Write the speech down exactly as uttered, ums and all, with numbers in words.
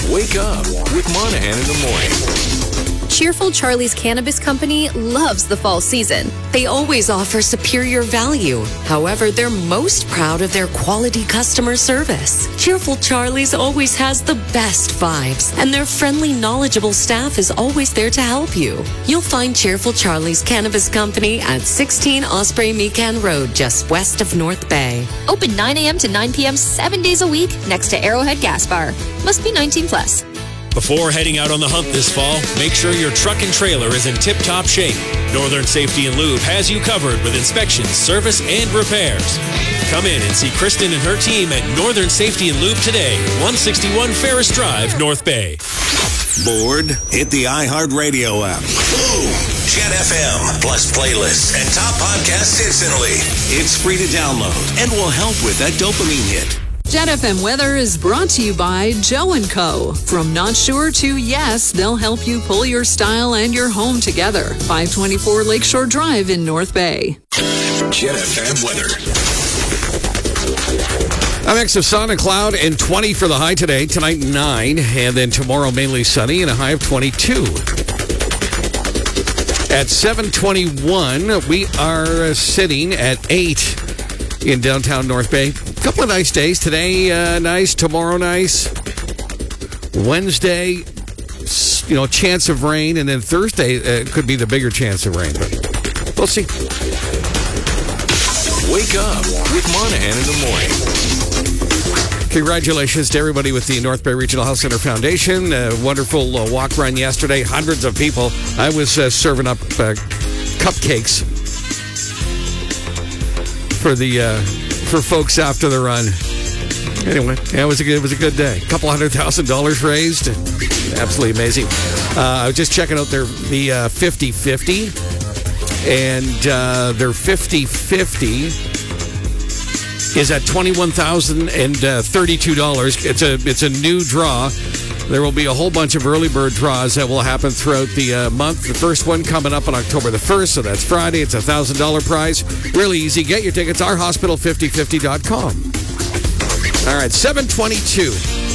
Wake up with Monahan in the morning. Cheerful Charlie's Cannabis Company loves the fall season. They always offer superior value. However, they're most proud of their quality customer service. Cheerful Charlie's always has the best vibes, and their friendly, knowledgeable staff is always there to help you. You'll find Cheerful Charlie's Cannabis Company at sixteen Osprey Mecan Road, just west of North Bay. Open nine a.m. to nine p.m. seven days a week next to Arrowhead Gas Bar. Must be nineteen plus. Before heading out on the hunt this fall, make sure your truck and trailer is in tip-top shape. Northern Safety and Lube has you covered with inspections, service, and repairs. Come in and see Kristen and her team at Northern Safety and Lube today, one sixty-one Ferris Drive, North Bay. Bored? Hit the iHeartRadio app. Boom! Jet F M, plus playlists and top podcasts instantly. It's free to download and will help with that dopamine hit. Jet F M weather is brought to you by Joe and Co. From not sure to yes, they'll help you pull your style and your home together. five twenty-four Lakeshore Drive in North Bay. Jet F M weather. A mix of sun and cloud and twenty for the high today. Tonight, nine. And then tomorrow, mainly sunny and a high of twenty-two. At seven twenty-one, we are sitting at eight in downtown North Bay. A couple of nice days. Today, uh, nice. Tomorrow, nice. Wednesday, you know, chance of rain. And then Thursday uh, could be the bigger chance of rain. But we'll see. Wake up with Monahan in the morning. Congratulations to everybody with the North Bay Regional Health Center Foundation. A wonderful uh, walk run yesterday. Hundreds of people. I was uh, serving up uh, cupcakes for the uh, for folks after the run. Anyway, yeah, it was a good, it was a good day. A couple hundred thousand dollars raised. Absolutely amazing. Uh, I was just checking out their the uh, fifty fifty, and uh, their fifty fifty is at twenty-one thousand thirty-two dollars. It's a it's a new draw. There will be a whole bunch of early bird draws that will happen throughout the uh, month. The first one coming up on October the first, so that's Friday. It's a one thousand dollars prize. Really easy. Get your tickets, our hospital fifty fifty dot com. All right, seven twenty-two.